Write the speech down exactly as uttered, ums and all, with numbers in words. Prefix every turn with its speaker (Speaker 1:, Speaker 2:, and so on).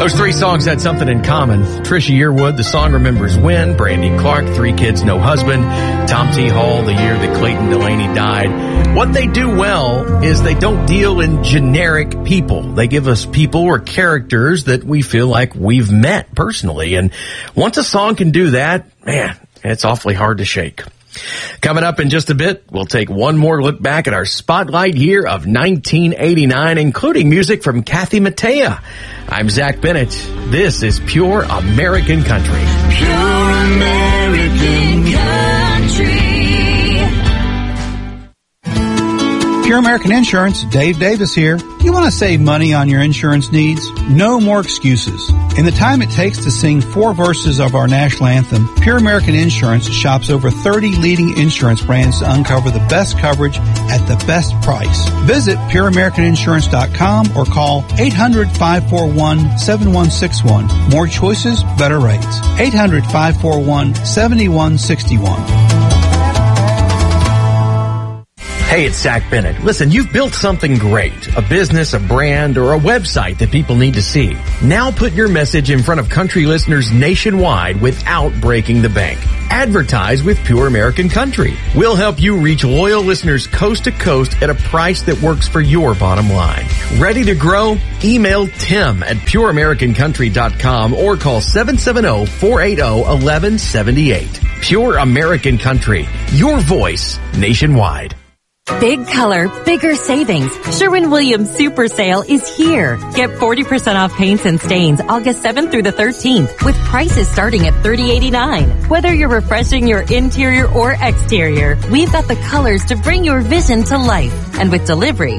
Speaker 1: Those three songs had something in common. Trisha Yearwood, the song Remembers When. Brandy Clark, Three Kids, No Husband. Tom T. Hall, the year that Clayton Delaney died. What they do well is they don't deal in generic people. They give us people or characters that we feel like we've met personally. And once a song can do that, man, it's awfully hard to shake. Coming up in just a bit, we'll take one more look back at our spotlight year of nineteen eighty-nine, including music from Kathy Mattea. I'm Zach Bennett. This is Pure American Country.
Speaker 2: Pure American Country.
Speaker 3: Pure American Insurance, Dave Davis here. You want to save money on your insurance needs? No more excuses. In the time it takes to sing four verses of our national anthem, Pure American Insurance shops over thirty leading insurance brands to uncover the best coverage at the best price. Visit pure american insurance dot com or call eight hundred, five four one, seven one six one. More choices, better rates. eight hundred, five four one, seven one six one.
Speaker 1: Hey, it's Zach Bennett. Listen, you've built something great, a business, a brand, or a website that people need to see. Now put your message in front of country listeners nationwide without breaking the bank. Advertise with Pure American Country. We'll help you reach loyal listeners coast to coast at a price that works for your bottom line. Ready to grow? Email Tim at pure american country dot com or call seven seven zero, four eight zero, one one seven eight. Pure American Country, your voice nationwide.
Speaker 4: Big color, bigger savings. Sherwin-Williams Super Sale is here. Get forty percent off paints and stains August seventh through the thirteenth with prices starting at thirty eighty-nine. Whether you're refreshing your interior or exterior, we've got the colors to bring your vision to life. And with delivery,